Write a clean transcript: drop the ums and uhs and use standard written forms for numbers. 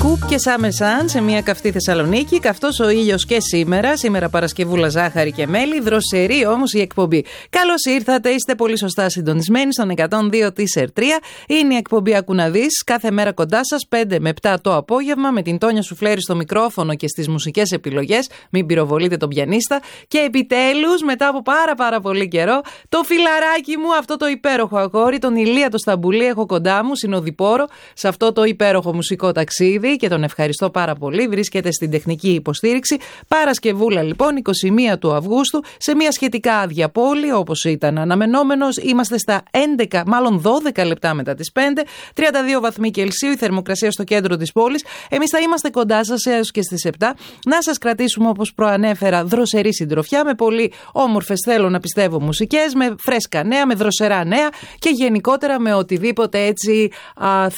Κουπ και Σάμεσαν σε μια καυτή Θεσσαλονίκη. Καυτός ο ήλιος και σήμερα Παρασκευούλα ζάχαρη και μέλι. Δροσερή όμως η εκπομπή. Καλώς ήρθατε, είστε πολύ σωστά συντονισμένοι στον 102 της R3. Είναι η εκπομπή Ακού να δεις, κάθε μέρα κοντά σας 5 με 7 το απόγευμα, με την Τόνια Σουφλέρη στο μικρόφωνο και στις μουσικές επιλογές. Μην πυροβολείτε τον πιανίστα. Και επιτέλους, μετά από πάρα πολύ καιρό, το φιλαράκι μου, αυτό το υπέροχο αγόρι, τον Ηλία το Σταμπουλή, έχω κοντά μου, συνοδοιπόρο σε αυτό το υπέροχο μουσικό ταξίδι και τον ευχαριστώ πάρα πολύ. Βρίσκεται στην τεχνική υποστήριξη. Παρασκευούλα λοιπόν, 21 του Αυγούστου, σε μια σχετικά άδεια πόλη, όπως ήταν αναμενόμενος. Είμαστε στα 11, μάλλον 12 λεπτά μετά τις 5, 32 βαθμοί Κελσίου, η θερμοκρασία στο κέντρο της πόλης. Εμείς θα είμαστε κοντά σας έως και στις 7. Να σας κρατήσουμε, όπως προανέφερα, δροσερή συντροφιά, με πολύ όμορφες, θέλω να πιστεύω, μουσικές, με φρέσκα νέα, με δροσερά νέα και γενικότερα με οτιδήποτε έτσι